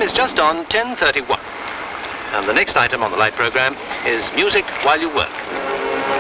is just on 10:31. And the next item on the light programme is Music While You Work.